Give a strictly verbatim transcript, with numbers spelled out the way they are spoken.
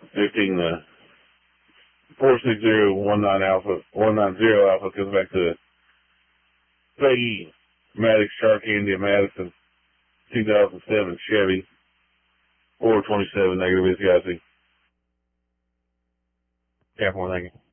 fifteen, uh, four six zero one nine Alpha, one nine zero Alpha comes back to Peggy Maddox Shark India Madison, two thousand seven Chevy, four twenty-seven negative viscosity. Yeah, more thank you.